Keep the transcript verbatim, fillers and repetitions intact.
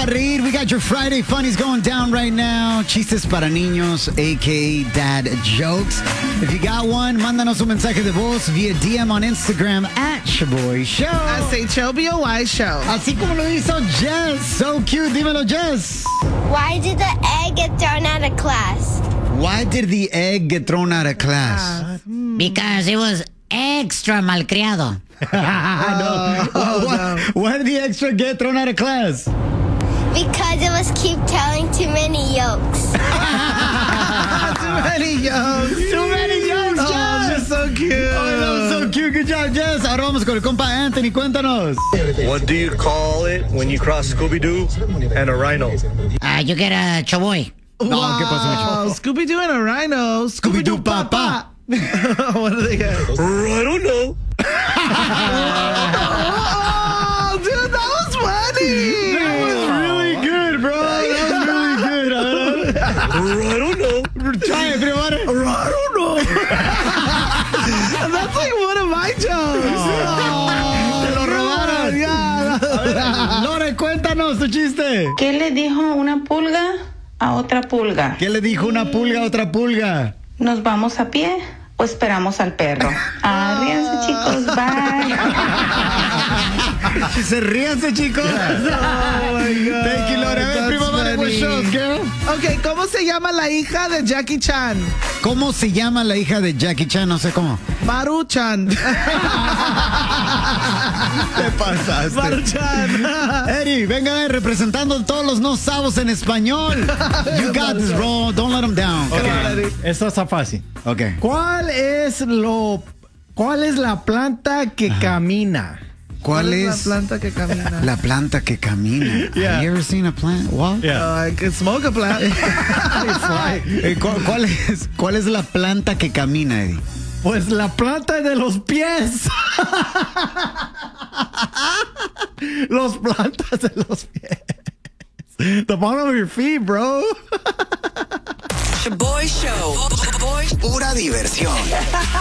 para reír. We got your Friday funnies going down right now. Chistes para niños, a k a. Dad Jokes. If you got one, mándanos un mensaje de voz via D M on Instagram at Shaboy Show. S H O B O Y Show. Así como lo hizo Jess. So cute. Dímelo, Jess. Why did the egg get thrown out of class? Why did the egg get thrown out of class? Because it was extra malcriado. no. Oh, why, no. why did the extra get thrown out of class? Because it was keep telling too many yolks. Too many yolks. Too many yolks, Oh, Jess. you're so cute. Oh, that was so cute. Good job, Jess. Ahora vamos con el compa Anthony. Cuéntanos. What do you call it when you cross Scooby-Doo and a rhino? Uh, you get a choboy. No, wow. ¿qué pasó, Micho? Scooby-Doo and a rhino. Scooby-Doo Scooby-Doo Papa. Papa. What do they get? I don't know. Oh, dude, that was funny. That was really good, bro. That was really good. I don't know. Try it, private. I don't know. That's like one of my jokes. Te lo robaron. Yeah. Lore, cuéntanos tu chiste. ¿Qué le dijo una pulga a otra pulga? ¿Qué le dijo una pulga a otra pulga? ¿Nos vamos a pie o esperamos al perro? Arríanse, chicos. Bye. Se ríanse, chicos. Oh my God. Thank you, Lore. A ver, That's prima, vale, pues funny. shows, girl. Ok, ¿cómo se llama la hija de Jackie Chan? ¿Cómo se llama la hija de Jackie Chan? No sé cómo. Maru-chan. Te pasaste. Maru-chan. Eddie, venga, representando todos los no sabos en español. You got this, bro. Don't let them down. Come on, Eddie. Esto está fácil. Okay. ¿Cuál es lo cuál es la planta que camina? ¿Cuál es la planta que camina? la planta que camina? Yeah. Have you ever seen a plant? What? Yeah. Oh, I can smoke a plant. Eh, ¿cu- ¿Cuál es, ¿Cuál es la planta que camina, Eddie? Pues la planta de los pies. Los plantas de los pies. The bottom of your feet, bro. Shaboy Show. Shaboy Pura diversión.